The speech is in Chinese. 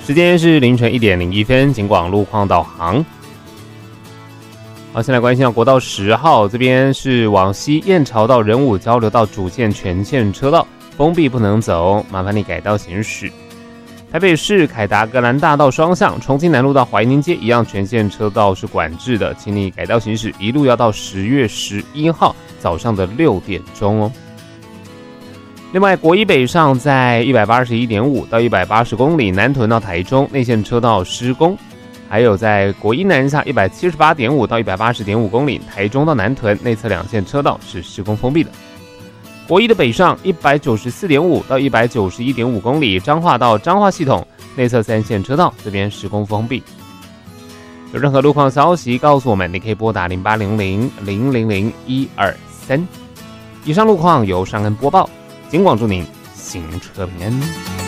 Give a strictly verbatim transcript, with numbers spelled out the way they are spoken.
时间是凌晨一点零一分，警广路况导航。好，先来关心到国道十号，这边是往西燕巢到仁武交流道主线全线车道封闭不能走，麻烦你改道行驶。台北市凯达格兰大道双向，重庆南路到怀宁街一样全线车道是管制的，请你改道行驶，一路要到十月十一号早上的六点钟哦。另外，国一北上在 一百八十一点五 到一百八十公里，南屯到台中内线车道施工；还有在国一南下 一百七十八点五 到一百八十点五公里，台中到南屯内侧两线车道是施工封闭的。国一的北上 一百九十四点五 到一百九十一点五公里，彰化到彰化系统内侧三线车道这边施工封闭。有任何路况消息告诉我们，你可以拨打零八零零零零零一二三。以上路况由尚恩播报。警广祝您行车平安。